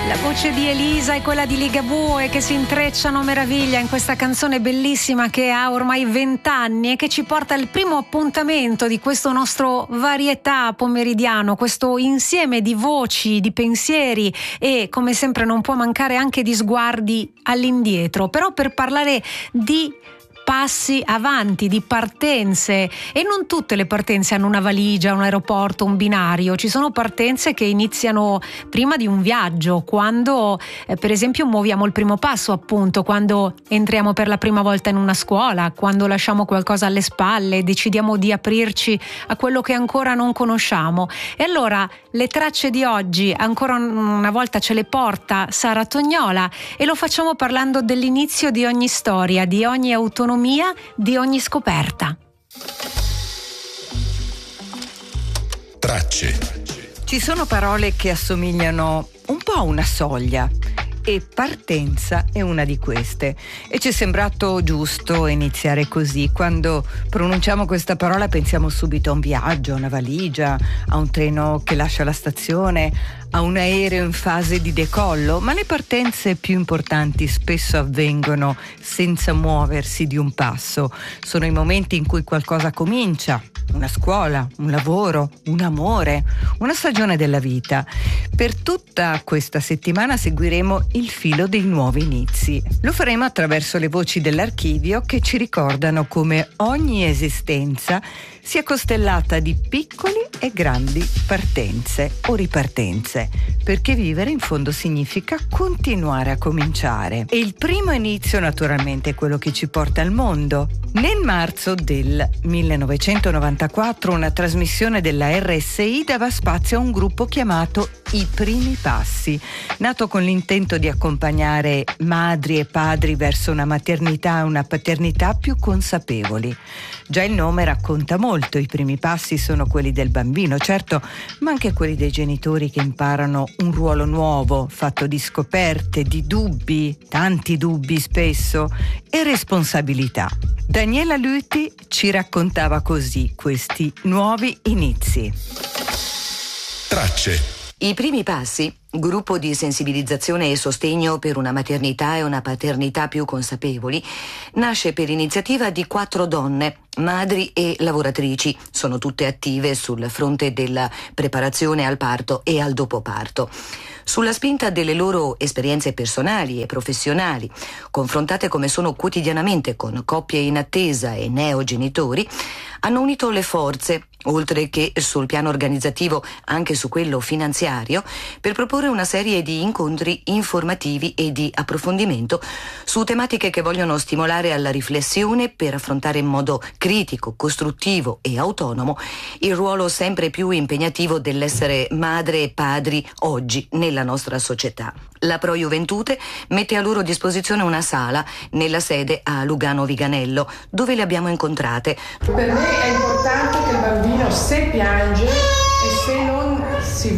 La voce di Elisa e quella di Ligabue che si intrecciano a meraviglia in questa canzone bellissima che ha ormai 20 anni e che ci porta al primo appuntamento di questo nostro varietà pomeridiano, questo insieme di voci, di pensieri e, come sempre, non può mancare anche di sguardi all'indietro, però per parlare di passi avanti, di partenze. E non tutte le partenze hanno una valigia, un aeroporto, un binario. Ci sono partenze che iniziano prima di un viaggio, quando per esempio muoviamo il primo passo, appunto, quando entriamo per la prima volta in una scuola, quando lasciamo qualcosa alle spalle, decidiamo di aprirci a quello che ancora non conosciamo. E allora le tracce di oggi ancora una volta ce le porta Sara Tognola e lo facciamo parlando dell'inizio di ogni storia, di ogni autonomia, di ogni scoperta. Tracce. Ci sono parole che assomigliano un po' a una soglia e partenza è una di queste, e ci è sembrato giusto iniziare così. Quando pronunciamo questa parola pensiamo subito a un viaggio, a una valigia, a un treno che lascia la stazione, a un aereo in fase di decollo, ma le partenze più importanti spesso avvengono senza muoversi di un passo. Sono i momenti in cui qualcosa comincia, una scuola, un lavoro, un amore, una stagione della vita. Per tutta questa settimana seguiremo il filo dei nuovi inizi. Lo faremo attraverso le voci dell'archivio che ci ricordano come ogni esistenza sia costellata di piccoli e grandi partenze o ripartenze, perché vivere in fondo significa continuare a cominciare. E il primo inizio naturalmente è quello che ci porta al mondo. Nel marzo del 1994 una trasmissione della RSI dava spazio a un gruppo chiamato I Primi Passi, nato con l'intento di accompagnare madri e padri verso una maternità e una paternità più consapevoli. Già il nome racconta molto. I primi passi sono quelli del bambino, certo, ma anche quelli dei genitori che imparano un ruolo nuovo, fatto di scoperte, di dubbi, tanti dubbi spesso, e responsabilità. Daniela Luti ci raccontava così questi nuovi inizi. Tracce. I Primi Passi, gruppo di sensibilizzazione e sostegno per una maternità e una paternità più consapevoli, nasce per iniziativa di 4 donne, madri e lavoratrici. Sono tutte attive sul fronte della preparazione al parto e al dopoparto. Sulla spinta delle loro esperienze personali e professionali, confrontate come sono quotidianamente con coppie in attesa e neogenitori, hanno unito le forze, oltre che sul piano organizzativo anche su quello finanziario, per proporre una serie di incontri informativi e di approfondimento su tematiche che vogliono stimolare alla riflessione per affrontare in modo critico, costruttivo e autonomo il ruolo sempre più impegnativo dell'essere madre e padri oggi nella nostra società. La Pro Juventute mette a loro disposizione una sala nella sede a Lugano Viganello, dove le abbiamo incontrate. Per me è importante che il bambino, se piange e se non si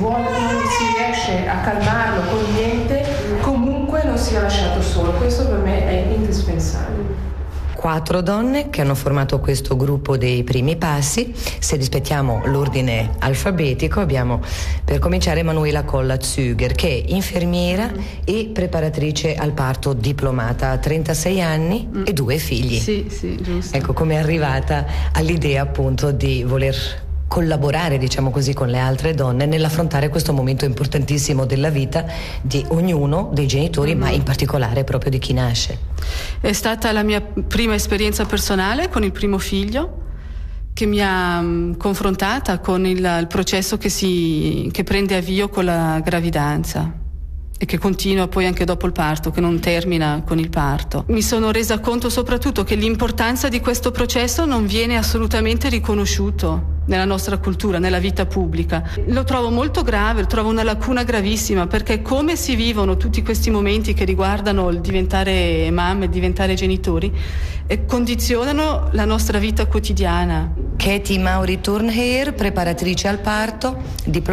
riesce a calmarlo con niente, comunque non sia lasciato solo. Questo per me è indispensabile. 4 donne che hanno formato questo gruppo dei Primi Passi. Se rispettiamo l'ordine alfabetico, abbiamo per cominciare Emanuela Colla-Züger, che è infermiera e preparatrice al parto diplomata, ha 36 anni e 2 figli. Sì, giusto. Ecco, come è arrivata all'idea appunto di voler collaborare, diciamo così, con le altre donne nell'affrontare questo momento importantissimo della vita di ognuno dei genitori, ma in particolare proprio di chi nasce. È stata la mia prima esperienza personale con il primo figlio, che mi ha confrontata con il processo che prende avvio con la gravidanza e che continua poi anche dopo il parto, che non termina con il parto. Mi sono resa conto soprattutto che l'importanza di questo processo non viene assolutamente riconosciuto nella nostra cultura, nella vita pubblica. Lo trovo molto grave, lo trovo una lacuna gravissima, perché come si vivono tutti questi momenti che riguardano il diventare mamme, il diventare genitori, condizionano la nostra vita quotidiana. Katie Mauri Turnheer, preparatrice al parto,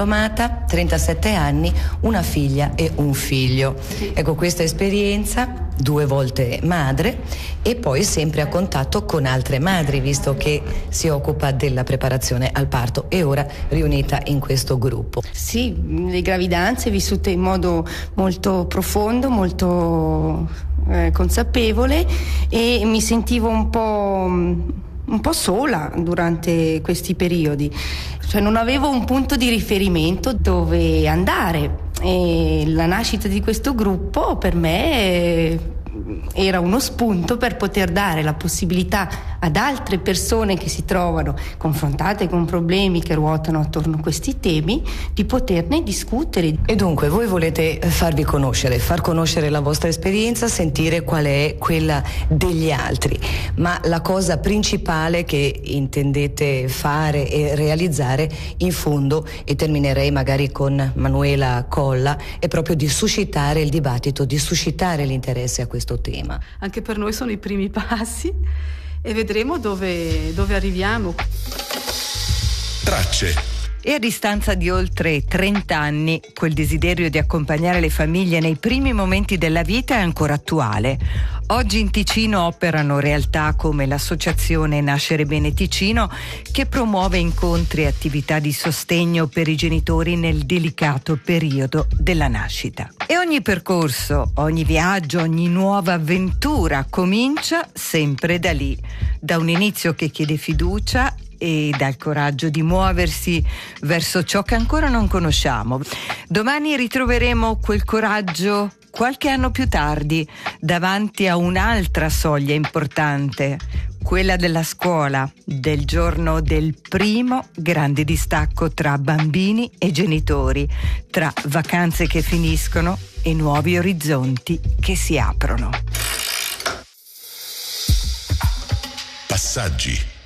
diplomata, 37 anni, una figlia e un figlio. Ecco, questa esperienza 2 volte madre e poi sempre a contatto con altre madri, visto che si occupa della preparazione al parto e ora riunita in questo gruppo. Sì, le gravidanze vissute in modo molto profondo, molto consapevole, e mi sentivo un po' sola durante questi periodi, cioè non avevo un punto di riferimento dove andare, e la nascita di questo gruppo per me era uno spunto per poter dare la possibilità ad altre persone che si trovano confrontate con problemi che ruotano attorno a questi temi di poterne discutere. E dunque voi volete farvi conoscere, far conoscere la vostra esperienza, sentire qual è quella degli altri, ma la cosa principale che intendete fare e realizzare in fondo, e terminerei magari con Manuela Colla, è proprio di suscitare il dibattito, di suscitare l'interesse a questo tema. Anche per noi sono i primi passi e vedremo dove arriviamo. Tracce. E a distanza di oltre 30 anni, quel desiderio di accompagnare le famiglie nei primi momenti della vita è ancora attuale. Oggi in Ticino operano realtà come l'associazione Nascere Bene Ticino, che promuove incontri e attività di sostegno per i genitori nel delicato periodo della nascita. E ogni percorso, ogni viaggio, ogni nuova avventura comincia sempre da lì, da un inizio che chiede fiducia e dal coraggio di muoversi verso ciò che ancora non conosciamo. Domani ritroveremo quel coraggio qualche anno più tardi, davanti a un'altra soglia importante, quella della scuola, del giorno del primo grande distacco tra bambini e genitori, tra vacanze che finiscono e nuovi orizzonti che si aprono. Passaggi.